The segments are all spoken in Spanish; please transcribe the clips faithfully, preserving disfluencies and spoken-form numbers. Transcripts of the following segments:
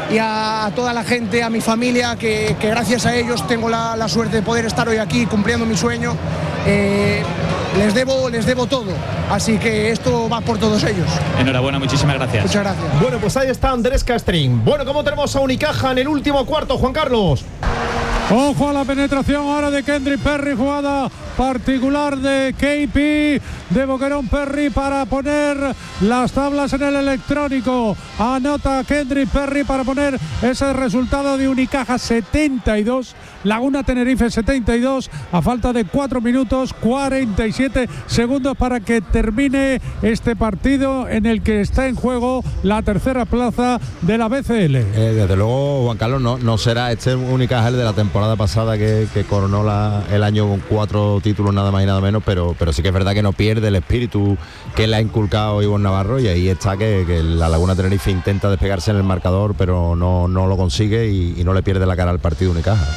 y a toda la gente, a mi familia, que, que gracias a ellos tengo la, la suerte de poder estar hoy aquí cumpliendo mi sueño. Eh, les debo, les debo todo, así que esto va por todos ellos. Enhorabuena, muchísimas gracias. Muchas gracias. Bueno, pues ahí está Andrés Castrín. Bueno, ¿cómo tenemos a Unicaja en el último cuarto, Juan Carlos? Ojo a la penetración ahora de Kendrick Perry, jugada particular de K P, de Boquerón Perry para poner las tablas en el electrónico. Anota Kendrick Perry para poner ese resultado de Unicaja setenta y dos, Laguna Tenerife setenta y dos, a falta de cuatro minutos cuarenta y siete segundos para que termine este partido en el que está en juego la tercera plaza de la B C L. Eh, desde luego, Juan Carlos, no, no será este Unicaja el de la temporada pasada que, que coronó la, el año con cuatro títulos nada más y nada menos, pero, pero sí que es verdad que no pierde el espíritu que le ha inculcado Ivonne Navarro, y ahí está que, que la Laguna Tenerife intenta despegarse en el marcador, pero no, no lo consigue y, y no le pierde la cara al partido Unicaja.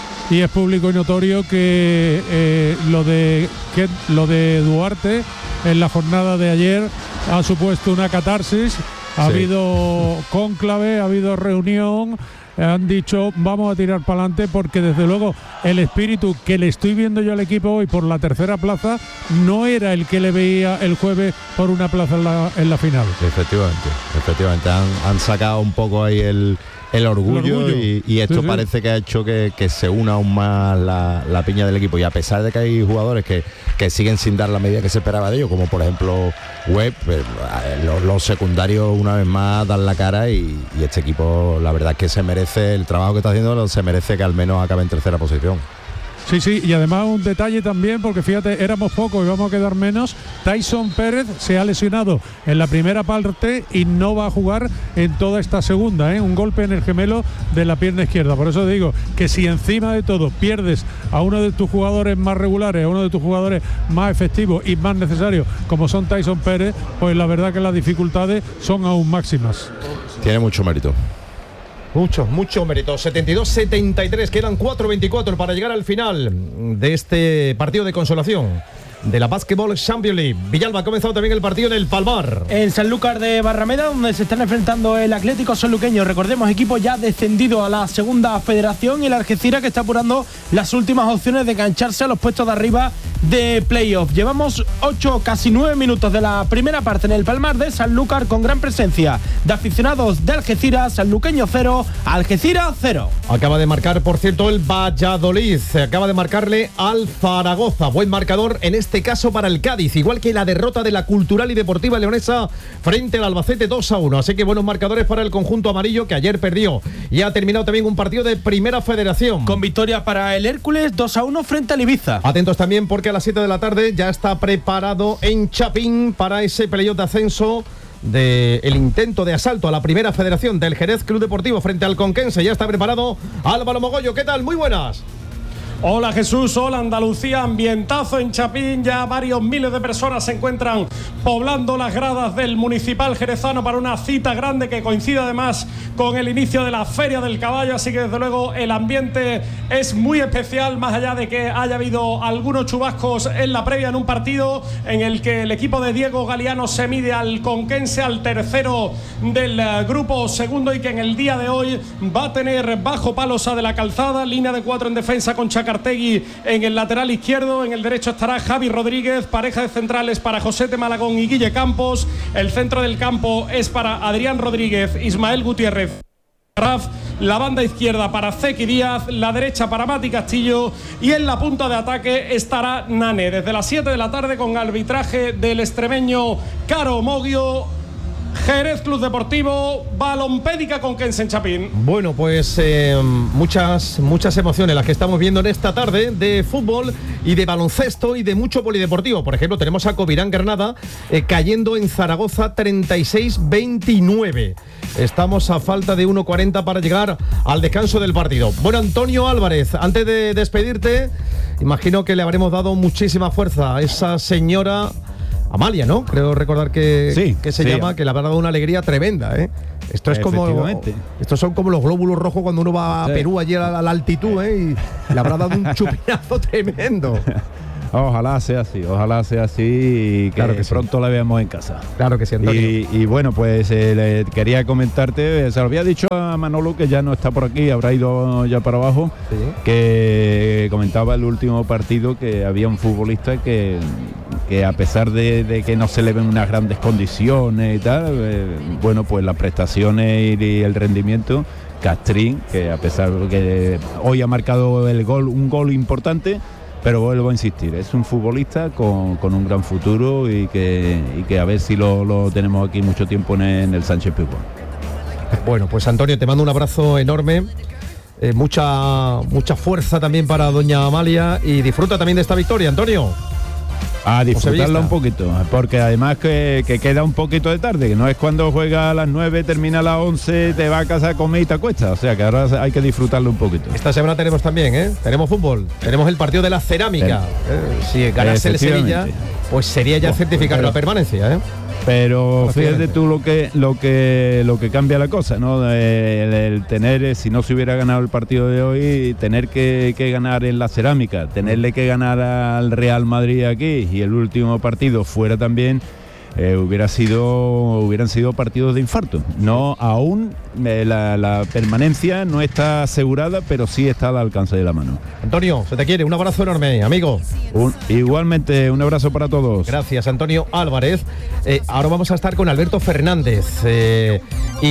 Y es público y notorio que eh, lo de que lo de Duarte en la jornada de ayer ha supuesto una catarsis. Ha sí. habido cónclave, ha habido reunión, han dicho vamos a tirar para adelante, porque desde luego el espíritu que le estoy viendo yo al equipo hoy por la tercera plaza no era el que le veía el jueves por una plaza en la, en la final. Efectivamente, efectivamente han, han sacado un poco ahí el El orgullo, el orgullo. Y, y esto sí, parece sí. que ha hecho que, que se una aún más la, la piña del equipo, y a pesar de que hay jugadores que, que siguen sin dar la medida que se esperaba de ellos, como por ejemplo Webb, pues, los, los secundarios una vez más dan la cara, y, y este equipo la verdad es que se merece el trabajo que está haciendo, se merece que al menos acabe en tercera posición. Sí, sí, y además un detalle también, porque fíjate, éramos pocos y vamos a quedar menos. Tyson Pérez se ha lesionado en la primera parte y no va a jugar en toda esta segunda, ¿eh? Un golpe en el gemelo de la pierna izquierda. Por eso digo que si encima de todo pierdes a uno de tus jugadores más regulares, a uno de tus jugadores más efectivos y más necesarios, como son Tyson Pérez, pues la verdad que las dificultades son aún máximas. Tiene mucho mérito. Mucho, mucho mérito. setenta y dos setenta y tres, quedan cuatro veinticuatro para llegar al final de este partido de consolación de la Basketball Champions League. Villalba, ha comenzado también el partido en el Palmar. En Sanlúcar de Barrameda, donde se están enfrentando el Atlético Sanluqueño. Recordemos, equipo ya descendido a la segunda federación, y el Algeciras que está apurando las últimas opciones de engancharse a los puestos de arriba de playoff. Llevamos ocho, casi nueve minutos de la primera parte en el Palmar de Sanlúcar, con gran presencia de aficionados de Algeciras. Sanluqueño cero, Algeciras cero. Acaba de marcar, por cierto, el Valladolid. Acaba de marcarle al Zaragoza. Buen marcador en este caso para el Cádiz, igual que la derrota de la Cultural y Deportiva Leonesa frente al Albacete dos a uno. Así que buenos marcadores para el conjunto amarillo, que ayer perdió. Y ha terminado también un partido de Primera Federación, con victoria para el Hércules dos a uno frente al Ibiza. Atentos también, porque a las siete de la tarde ya está preparado en Chapín para ese playoff de ascenso del intento de asalto a la Primera Federación del Jerez Club Deportivo frente al Conquense. Ya está preparado Álvaro Mogollón. ¿Qué tal? Muy buenas. Hola Jesús, hola Andalucía, ambientazo en Chapín, ya varios miles de personas se encuentran poblando las gradas del Municipal jerezano para una cita grande que coincide además con el inicio de la Feria del Caballo, así que desde luego el ambiente es muy especial, más allá de que haya habido algunos chubascos en la previa, en un partido en el que el equipo de Diego Galiano se mide al Conquense, al tercero del grupo segundo, y que en el día de hoy va a tener bajo Palosa de la Calzada, línea de cuatro en defensa con Chacartegui en el lateral izquierdo, en el derecho estará Javi Rodríguez, pareja de centrales para José de Malagón y Guille Campos, el centro del campo es para Adrián Rodríguez, Ismael Gutiérrez, Raf, la banda izquierda para Zeki Díaz, la derecha para Mati Castillo, y en la punta de ataque estará Nane. Desde las siete de la tarde, con arbitraje del extremeño Caro Moguio, Jerez Club Deportivo, Balompédica Conquense en Chapín. Bueno, pues eh, muchas, muchas emociones las que estamos viendo en esta tarde de fútbol y de baloncesto y de mucho polideportivo. Por ejemplo, tenemos a Covirán Granada eh, cayendo en Zaragoza treinta y seis veintinueve. Estamos a falta de uno cuarenta para llegar al descanso del partido. Bueno, Antonio Álvarez, antes de despedirte, imagino que le habremos dado muchísima fuerza a esa señora Amalia, ¿no? Creo recordar que, sí, que se sí. llama, que le habrá dado una alegría tremenda, ¿eh? Esto es como, estos son como los glóbulos rojos cuando uno va a sí. Perú, allí a la, a la altitud, ¿eh? Y le habrá dado un chupinazo tremendo. Ojalá sea así, ojalá sea así y que, claro que pronto sí. la veamos en casa. Claro que sí, Antonio. Y, y bueno, pues eh, le quería comentarte, se lo había dicho a Manolo, que ya no está por aquí, habrá ido ya para abajo, Sí. que comentaba el último partido que había un futbolista que, que a pesar de, de que no se le ven unas grandes condiciones y tal, eh, bueno, pues las prestaciones y, y el rendimiento, Castrín, que a pesar de que hoy ha marcado el gol, un gol importante, pero vuelvo a insistir, es un futbolista con, con un gran futuro y que, y que a ver si lo, lo tenemos aquí mucho tiempo en el, en el Sánchez Pizjuán. Bueno, pues Antonio, te mando un abrazo enorme. Eh, mucha, mucha fuerza también para doña Amalia y disfruta también de esta victoria, Antonio. A disfrutarla sevillista. un poquito, porque además que, que queda un poquito de tarde, que no es cuando juega a las nueve, termina a las once, te va a casa a comer y te acuestas, o sea que ahora hay que disfrutarlo un poquito. Esta semana tenemos también, ¿eh? Tenemos fútbol, tenemos el partido de la cerámica. Eh, si ganase el Sevilla, pues sería ya Bueno, certificar pero- la permanencia, ¿eh? Pero fíjate Efectivamente. tú lo que lo que lo que cambia la cosa, ¿no? El, el tener, eh, si no se hubiera ganado el partido de hoy, tener que, que ganar en la cerámica, tenerle que ganar al Real Madrid aquí y el último partido fuera también, eh, hubiera sido hubieran sido partidos de infarto. No, aún eh, la, la permanencia no está asegurada, pero sí está al alcance de la mano. Antonio, se te quiere, un abrazo enorme, amigo. Un- igualmente, un abrazo para todos. Gracias, Antonio Álvarez. Eh, ahora vamos a estar con Alberto Fernández eh,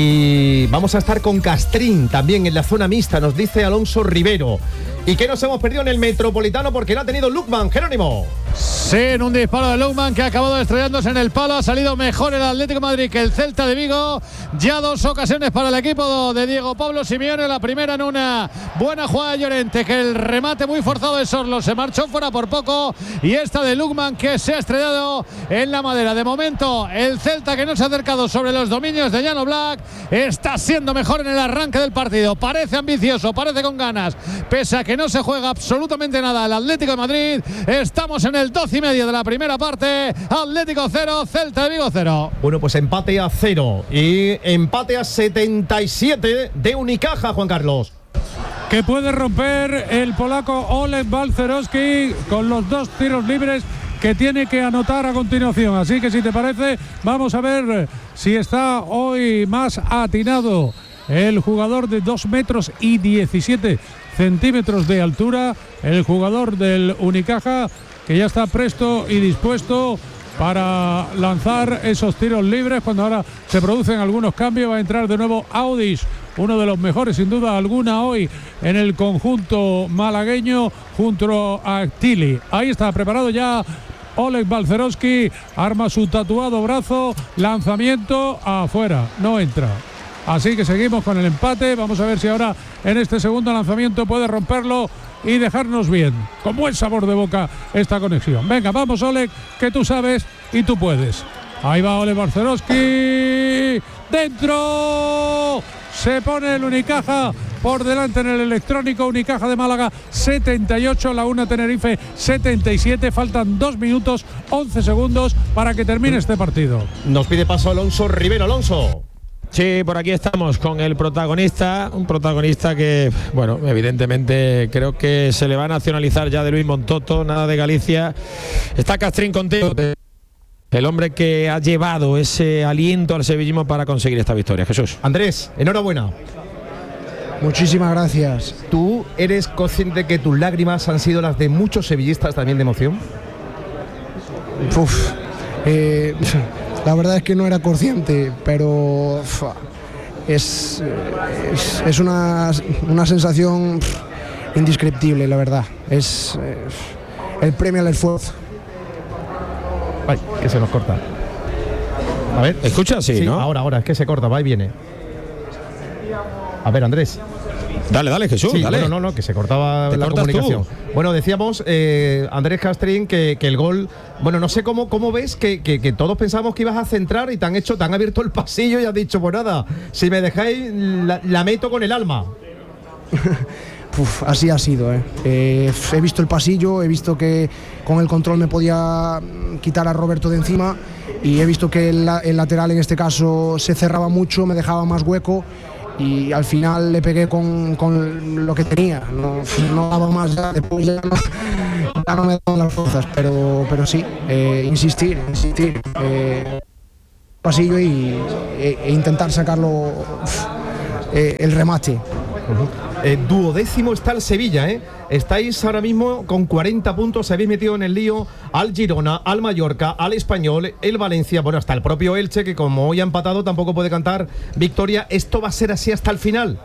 y vamos a estar con Castrín también en la zona mixta, nos dice Alonso Rivero. ¿Y qué nos hemos perdido en el Metropolitano porque no ha tenido Lukman, Jerónimo? Sí, en un disparo de Lukman que ha acabado estrellándose en el palo. Ha salido mejor el Atlético de Madrid que el Celta de Vigo. Ya dos ocasiones para el equipo de Diego Pablo Simeone. La primera en una buena jugada de Llorente, que el remate muy forzado de Sorlo se marchó fuera por poco. Y esta de Lukman que se ha estrellado en la madera. De momento, el Celta, que no se ha acercado sobre los dominios de Jan Oblak, está siendo mejor en el arranque del partido. Parece ambicioso, parece con ganas, pese a que no se juega absolutamente nada el Atlético de Madrid. Estamos en el doce y medio de la primera parte. Atlético cero, Celta de Vigo cero. Bueno, pues empate a cero y empate a setenta y siete de Unicaja, Juan Carlos. Que puede romper el polaco Oleg Balcerowski con los dos tiros libres que tiene que anotar a continuación. Así que si te parece, vamos a ver si está hoy más atinado el jugador de dos metros y diecisiete centímetros de altura, el jugador del Unicaja, que ya está presto y dispuesto para lanzar esos tiros libres. Cuando ahora se producen algunos cambios, va a entrar de nuevo Audis, uno de los mejores sin duda alguna hoy en el conjunto malagueño, junto a Tili. Ahí está preparado ya Oleg Balcerowski, arma su tatuado brazo, lanzamiento afuera, no entra. Así que seguimos con el empate. Vamos a ver si ahora en este segundo lanzamiento puede romperlo y dejarnos bien, con buen sabor de boca, esta conexión. Venga, vamos, Oleg, que tú sabes y tú puedes. Ahí va Oleg Balcerowski. ¡Dentro! Se pone el Unicaja por delante en el electrónico. Unicaja de Málaga setenta y ocho, la una Tenerife setenta y siete. Faltan dos minutos once segundos para que termine este partido. Nos pide paso Alonso Rivero. Alonso. Sí, por aquí estamos con el protagonista, un protagonista que, bueno, evidentemente creo que se le va a nacionalizar ya de Luis Montoto, nada de Galicia. Está Castrín contigo, el hombre que ha llevado ese aliento al sevillismo para conseguir esta victoria. Jesús. Andrés, enhorabuena. Muchísimas gracias. ¿Tú eres consciente que tus lágrimas han sido las de muchos sevillistas también de emoción? Uf, eh, la verdad es que no era consciente, pero uf, es, es, es una, una sensación uf, indescriptible, la verdad. Es eh, el premio al esfuerzo. Ay, que se nos corta. A ver. ¿Escucha? Sí, sí, ¿no? Ahora, ahora, es que se corta, va y viene. A ver, Andrés. Dale, dale, Jesús, Sí, dale. bueno, no, no, que se cortaba ¿Te la cortas comunicación. tú? Bueno, decíamos, eh, Andrés Castrín, que, que el gol, bueno, no sé cómo, cómo ves que, que, que todos pensamos que ibas a centrar y te han hecho, te han abierto el pasillo y has dicho, pues nada, si me dejáis, la, la meto con el alma. Uf, así ha sido, ¿eh? Eh, he visto el pasillo, he visto que con el control me podía quitar a Roberto de encima y he visto que el, el lateral en este caso se cerraba mucho, me dejaba más hueco y al final le pegué con, con lo que tenía, no, no daba más, ya, después ya no, ya no me daban las fuerzas, pero, pero sí, eh, insistir, insistir, eh, pasillo y e, e intentar sacarlo eh, el remate. Uh-huh. Eh, duodécimo está el Sevilla, ¿eh? Estáis ahora mismo con cuarenta puntos, se habéis metido en el lío al Girona, al Mallorca, al Español, el Valencia, bueno, hasta el propio Elche, que como hoy ha empatado tampoco puede cantar victoria. ¿Esto va a ser así hasta el final?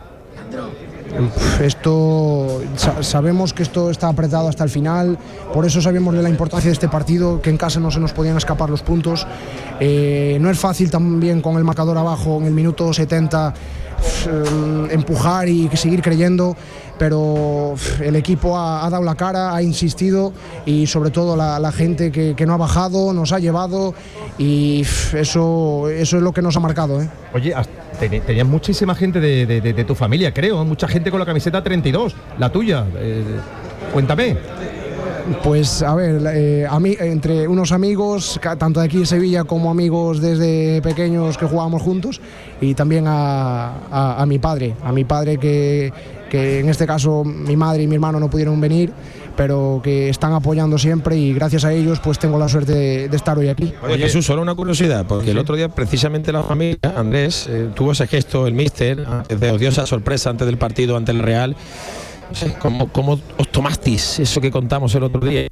Esto sabemos que esto está apretado hasta el final, por eso sabemos de la importancia de este partido, que en casa no se nos podían escapar los puntos. Eh, no es fácil también con el marcador abajo en el minuto setenta eh, empujar y seguir creyendo, pero el equipo ha, ha dado la cara, ha insistido, y sobre todo la, la gente que, que no ha bajado nos ha llevado, y eso, eso es lo que nos ha marcado, ¿eh? Oye, tenías muchísima gente de, de, de, de tu familia, creo, mucha gente con la camiseta treinta y dos, la tuya. Eh, cuéntame. Pues a ver, eh, a mí, entre unos amigos, tanto de aquí en Sevilla como amigos desde pequeños que jugábamos juntos, y también a, a, a mi padre, a mi padre que, que en este caso mi madre y mi hermano no pudieron venir, pero que están apoyando siempre, y gracias a ellos pues tengo la suerte de, de estar hoy aquí. Oye, Jesús, solo una curiosidad, porque sí. El otro día precisamente la familia, Andrés, eh, tuvo ese gesto, el míster, de odiosa sorpresa antes del partido ante el Real. No sé, ¿cómo, ¿Cómo os tomasteis eso que contamos el otro día?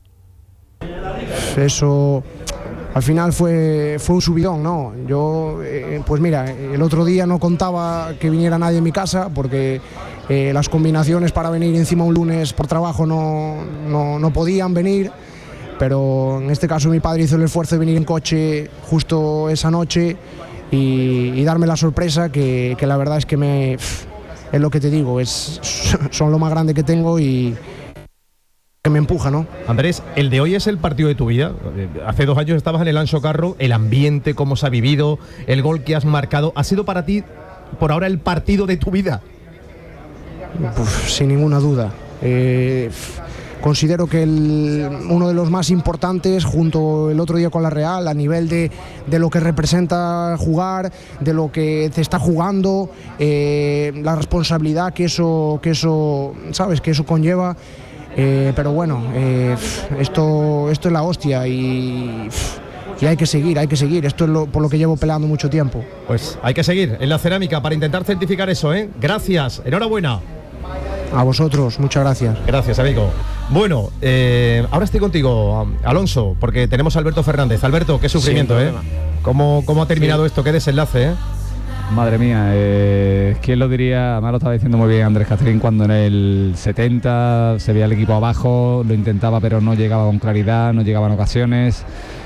Eso al final fue, fue un subidón, ¿no? Yo, eh, pues mira, el otro día no contaba que viniera nadie en mi casa, porque eh, las combinaciones para venir encima un lunes por trabajo no, no, no podían venir, pero en este caso mi padre hizo el esfuerzo de venir en coche justo esa noche y, y darme la sorpresa que, que la verdad es que me... Es lo que te digo, es, son lo más grande que tengo y que me empuja, ¿no? Andrés, el de hoy es el partido de tu vida. Hace dos años estabas en el Anxo Carro, el ambiente, cómo se ha vivido, el gol que has marcado, ¿ha sido para ti, por ahora, el partido de tu vida? Uf, sin ninguna duda. Eh, Considero que el, uno de los más importantes, junto el otro día con la Real, a nivel de, de lo que representa jugar, de lo que te está jugando, eh, la responsabilidad que eso, que eso, sabes, que eso conlleva. Eh, pero bueno, eh, esto, esto es la hostia y, y hay que seguir, hay que seguir. Esto es lo, por lo que llevo peleando mucho tiempo. Pues hay que seguir en la cerámica para intentar certificar eso, ¿eh? Gracias, enhorabuena. A vosotros, muchas gracias. Gracias, amigo. Bueno, eh, ahora estoy contigo, Alonso, porque tenemos a Alberto Fernández. Alberto, qué sufrimiento, sí, ¿eh? ¿Cómo, cómo ha terminado sí. esto? ¿Qué desenlace, eh? Madre mía, eh, ¿quién lo diría? Además lo estaba diciendo muy bien Andrés Castrín, cuando en el setenta se veía el equipo abajo, lo intentaba pero no llegaba con claridad, no llegaba en ocasiones.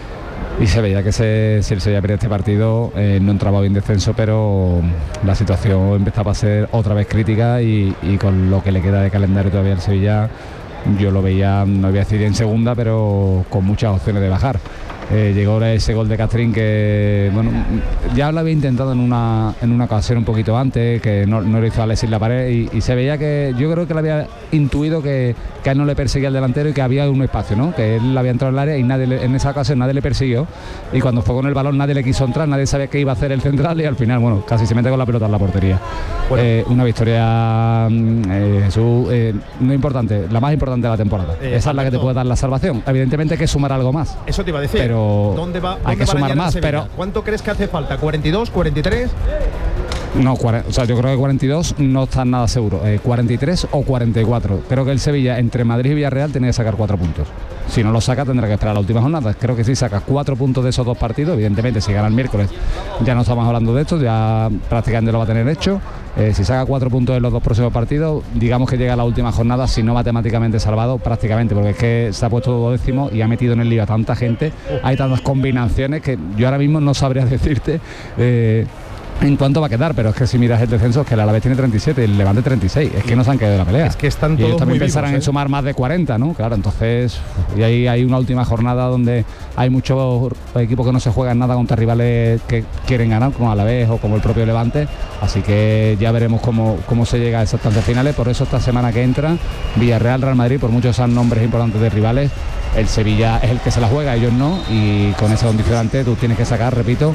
Y se veía que se, si el Sevilla perdía este partido, eh, no entraba bien descenso, pero la situación empezaba a ser otra vez crítica y, y con lo que le queda de calendario todavía al Sevilla, yo lo veía, no voy a decir en segunda, pero con muchas opciones de bajar. Eh, llegó ese gol de Castrín que, bueno, ya lo había intentado en una en una ocasión un poquito antes, que no, no lo hizo Alexis la pared, y, y se veía que, yo creo que le había intuido que, que a él no le perseguía el delantero y que había un espacio, ¿no? Que él había entrado en el área y nadie le, en esa ocasión nadie le persiguió, y cuando fue con el balón nadie le quiso entrar, nadie sabía qué iba a hacer el central, y al final, bueno, casi se mete con la pelota en la portería. Bueno. Eh, una victoria, eh, Jesús, eh, no importante, la más importante de la temporada. Eh, esa es la que te puede dar la salvación. Evidentemente hay que sumar algo más. Eso te iba a decir. Pero ¿Dónde va, dónde hay que sumar más, pero ¿cuánto crees que hace falta? ¿cuarenta y dos, cuarenta y tres? No, o sea, yo creo que cuarenta y dos no está nada seguro. Eh, cuarenta y tres o cuarenta y cuatro. Creo que el Sevilla entre Madrid y Villarreal tiene que sacar cuatro puntos. Si no lo saca tendrá que esperar la última jornada. Creo que si saca cuatro puntos de esos dos partidos, evidentemente si gana el miércoles ya no estamos hablando de esto, ya prácticamente lo va a tener hecho. Eh, si saca cuatro puntos en los dos próximos partidos, digamos que llega a la última jornada, si no matemáticamente salvado, prácticamente, porque es que se ha puesto duodécimo y ha metido en el lío a tanta gente, hay tantas combinaciones que yo ahora mismo no sabría decirte eh, en cuánto va a quedar, pero es que si miras el descenso, es que el Alavés tiene treinta y siete y el Levante treinta y seis, es que no se han quedado de la pelea. Es que están y todos ellos también muy pensarán vivos, en ¿eh? sumar más de cuarenta, ¿no? Claro, entonces, y ahí hay una última jornada donde hay muchos equipos que no se juegan nada contra rivales que quieren ganar, como Alavés o como el propio Levante, así que ya veremos cómo, cómo se llega a esas tantas finales. Por eso esta semana que entra, Villarreal, Real Madrid, por muchos sean nombres importantes de rivales, el Sevilla es el que se la juega, ellos no, y con ese condicionante tú tienes que sacar, repito,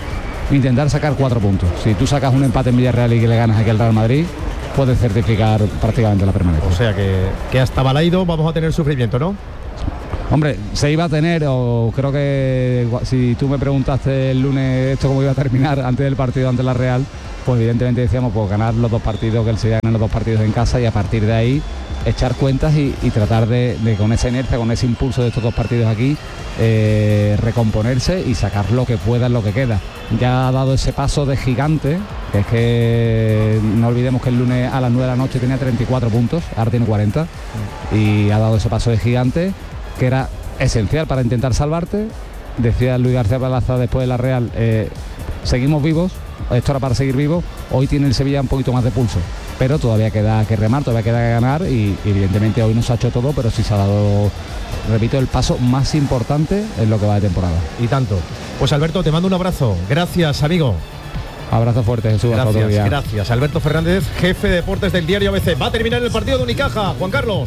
intentar sacar cuatro puntos. Si tú sacas un empate en Villarreal y que le ganas aquí al Real Madrid, puedes certificar prácticamente la permanencia. O sea que, que hasta Balaido vamos a tener sufrimiento, ¿no? Hombre, se iba a tener, o creo que si tú me preguntaste el lunes esto cómo iba a terminar antes del partido ante la Real, pues evidentemente decíamos pues ganar los dos partidos, que el Sevilla gane los dos partidos en casa y a partir de ahí echar cuentas y, y tratar de, de con esa inercia, con ese impulso de estos dos partidos aquí, eh, recomponerse y sacar lo que pueda en lo que queda. Ya ha dado ese paso de gigante, que es que no olvidemos que el lunes a las nueve de la noche tenía treinta y cuatro puntos, ahora tiene cuarenta, y ha dado ese paso de gigante que era esencial para intentar salvarte. Decía Luis García Plaza después de la Real, eh, seguimos vivos, esto era para seguir vivos, hoy tiene el Sevilla un poquito más de pulso, pero todavía queda que remar, todavía queda que ganar y, y evidentemente hoy no se ha hecho todo, pero sí se ha dado, repito, el paso más importante en lo que va de temporada. Y tanto. Pues Alberto, te mando un abrazo. Gracias, amigo. Abrazo fuerte, Jesús. Gracias, hasta otro día. Gracias. Alberto Fernández, jefe de deportes del diario A B C. Va a terminar el partido de Unicaja, Juan Carlos.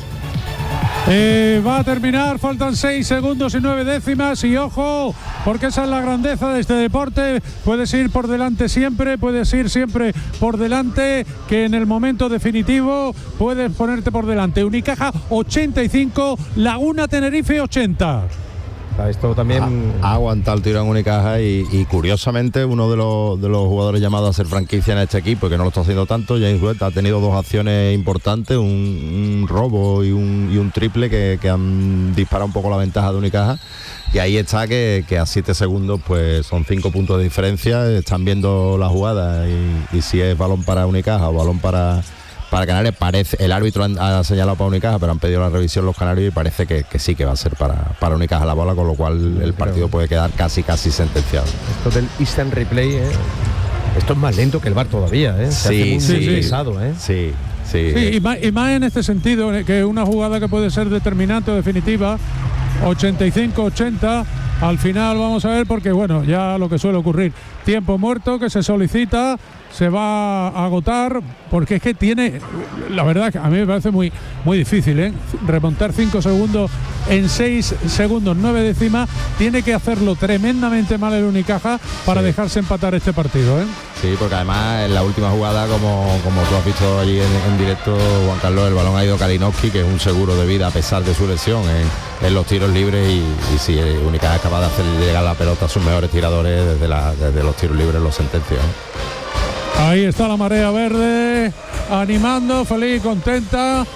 Eh, va a terminar, faltan seis segundos y nueve décimas y ojo, porque esa es la grandeza de este deporte, puedes ir por delante siempre, puedes ir siempre por delante, que en el momento definitivo puedes ponerte por delante. Unicaja ochenta y cinco, Laguna Tenerife ochenta. Esto también ha, ha aguantado el tiro en Unicaja y, y curiosamente uno de los, de los jugadores llamados a ser franquicia en este equipo, que no lo está haciendo tanto, James Webb, ha tenido dos acciones importantes, un, un robo y un, y un triple que, que han disparado un poco la ventaja de Unicaja, y ahí está que, que a siete segundos pues son cinco puntos de diferencia, están viendo la jugada y, y si es balón para Unicaja o balón para para Canarias, parece, el árbitro ha señalado para Unicaja, pero han pedido la revisión los canarios y parece que, que sí que va a ser para, para Unicaja la bola, con lo cual el partido puede quedar casi casi sentenciado. Esto del instant replay, ¿eh? Esto es más lento que el V A R todavía, ¿eh? Se sí, hace muy, sí, muy sí. pesado, ¿eh? Sí, sí. Sí, y más, y más en este sentido, que una jugada que puede ser determinante o definitiva, ochenta y cinco ochenta, al final vamos a ver, porque bueno, ya lo que suele ocurrir, tiempo muerto que se solicita, se va a agotar, porque es que tiene, la verdad que a mí me parece muy, muy difícil, ¿eh? Remontar cinco segundos en seis segundos, nueve décimas, tiene que hacerlo tremendamente mal el Unicaja para sí. dejarse empatar este partido, ¿eh? Sí, porque además en la última jugada, como, como tú has visto allí en, en directo, Juan Carlos, el balón ha ido Kalinowski, que es un seguro de vida a pesar de su lesión en, en los tiros libres, y, y si el Unicaja es capaz de hacer llegar la pelota a sus mejores tiradores desde, la, desde los tiros libres, los sentencia, ¿eh? Ahí está la marea verde, animando, feliz, contenta,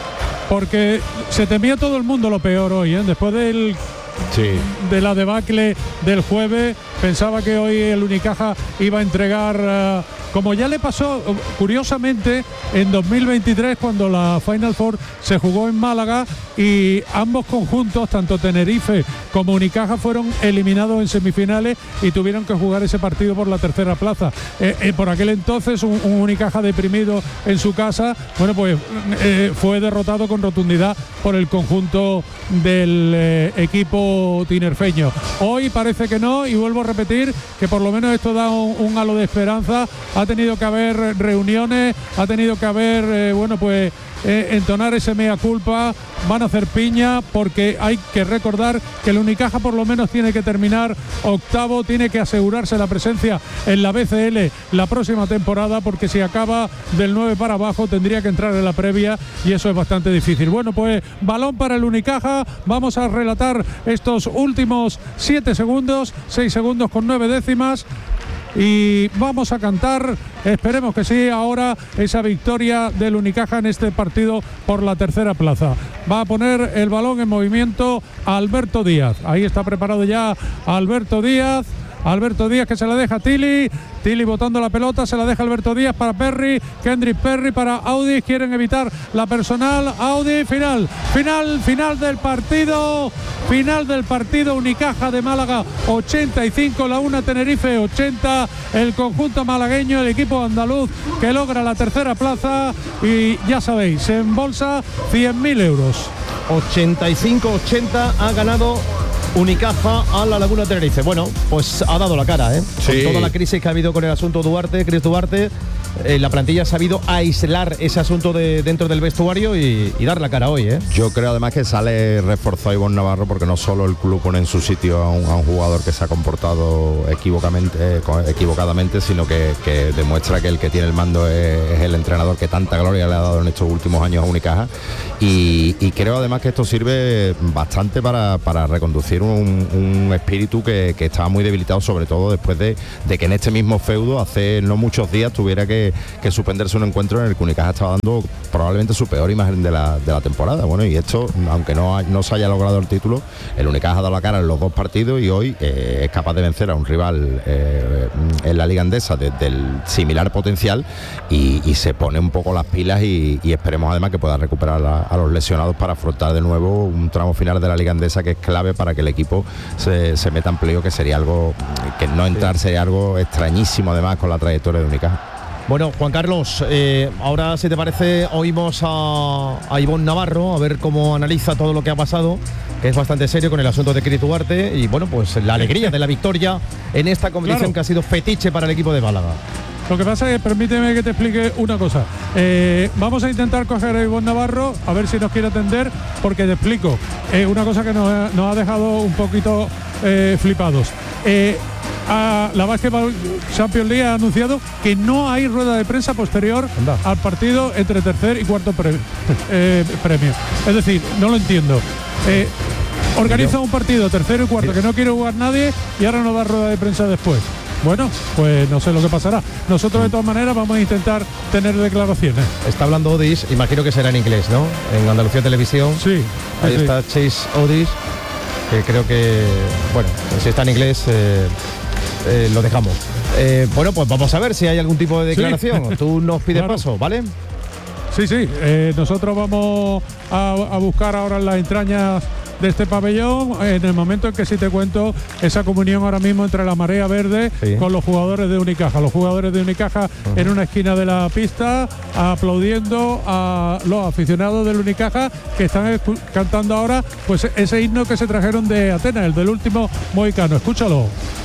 porque se temía todo el mundo lo peor hoy, ¿eh? Después del sí. de la debacle del jueves, pensaba que hoy el Unicaja iba a entregar, uh, como ya le pasó curiosamente en dos mil veintitrés, cuando la Final Four se jugó en Málaga y ambos conjuntos, tanto Tenerife como Unicaja, fueron eliminados en semifinales y tuvieron que jugar ese partido por la tercera plaza. Eh, eh, por aquel entonces un, un Unicaja deprimido en su casa, bueno pues eh, fue derrotado con rotundidad por el conjunto del eh, equipo tinerfeño. Hoy parece que no, y vuelvo a repetir que por lo menos esto da un, un halo de esperanza. Ha tenido que haber reuniones, ha tenido que haber, eh, bueno pues eh, entonar ese mea culpa, van a hacer piña, porque hay que recordar que el Unicaja por lo menos tiene que terminar octavo, tiene que asegurarse la presencia en la B C L la próxima temporada, porque si acaba del nueve para abajo tendría que entrar en la previa y eso es bastante difícil. Bueno pues balón para el Unicaja, vamos a relatar estos últimos siete segundos, seis segundos con nueve décimas. Y vamos a cantar, esperemos que sí, ahora esa victoria del Unicaja en este partido por la tercera plaza. Va a poner el balón en movimiento Alberto Díaz. Ahí está preparado ya Alberto Díaz. Alberto Díaz que se la deja a Tili, Tili botando la pelota, se la deja Alberto Díaz para Perry, Kendrick Perry para Audi, quieren evitar la personal, Audi, final, final, final del partido, final del partido, Unicaja de Málaga ochenta y cinco, Laguna Tenerife ochenta, el conjunto malagueño, el equipo andaluz que logra la tercera plaza y ya sabéis, se embolsa cien mil euros. ochenta y cinco ochenta ha ganado Unicaja a la Laguna Tenerife. Bueno, pues ha dado la cara, ¿eh? Sí. Con toda la crisis que ha habido con el asunto Duarte, Cris Duarte, eh, la plantilla ha sabido aislar ese asunto de dentro del vestuario y, y dar la cara hoy, ¿eh? Yo creo además que sale reforzado Ivonne Navarro, porque no solo el club pone en su sitio a un, a un jugador que se ha comportado equivocamente, eh, equivocadamente, sino que, que demuestra que el que tiene el mando es, es el entrenador que tanta gloria le ha dado en estos últimos años a Unicaja, y, y creo además que esto sirve bastante para, para reconducir un, un espíritu que, que estaba muy debilitado, sobre todo después de, de que en este mismo feudo hace no muchos días tuviera que, que suspenderse un encuentro en el que Unicaja estaba dando probablemente su peor imagen de la, de la temporada. Bueno, y esto, aunque no, ha, no se haya logrado el título, el Unicaja ha dado la cara en los dos partidos y hoy eh, es capaz de vencer a un rival eh, en la Liga Endesa de, del similar potencial, y, y se pone un poco las pilas y, y esperemos además que pueda recuperar a, a los lesionados para afrontar de nuevo un tramo final de la Liga Endesa que es clave para que el equipo se, se meta en playoff, que sería algo, que no entrar sería algo extrañísimo además con la trayectoria de Unicaja. Bueno, Juan Carlos, eh, ahora si te parece oímos a, a Ivonne Navarro a ver cómo analiza todo lo que ha pasado, que es bastante serio con el asunto de Cris Duarte, y bueno, pues la alegría de la victoria en esta competición, claro, que ha sido fetiche para el equipo de Málaga. Lo que pasa es que permíteme que te explique una cosa. Eh, vamos a intentar coger a Ivonne Navarro, a ver si nos quiere atender, porque te explico. Eh, una cosa que nos, nos ha dejado un poquito eh, flipados. Eh, a la Basketball Champions League ha anunciado que no hay rueda de prensa posterior Anda. al partido entre tercer y cuarto pre, eh, premio. Es decir, no lo entiendo. Eh, organiza un partido tercero y cuarto que no quiere jugar nadie y ahora no da rueda de prensa después. Bueno, pues no sé lo que pasará. Nosotros de todas maneras vamos a intentar tener declaraciones. Está hablando Odis, imagino que será en inglés, ¿no? En Andalucía Televisión. Sí. Ahí sí. está Chase Odis, que creo que, bueno, si está en inglés eh, eh, lo dejamos. Eh, bueno, pues vamos a ver si hay algún tipo de declaración. Sí. Tú nos pides claro. paso, ¿vale? Sí, sí. Eh, nosotros vamos a, a buscar ahora en las entrañas de este pabellón, en el momento en que sí te cuento esa comunión ahora mismo entre la marea verde sí. con los jugadores de Unicaja. Los jugadores de Unicaja uh-huh. en una esquina de la pista aplaudiendo a los aficionados del Unicaja que están cantando ahora pues ese himno que se trajeron de Atenas, el del último mohicano. Escúchalo.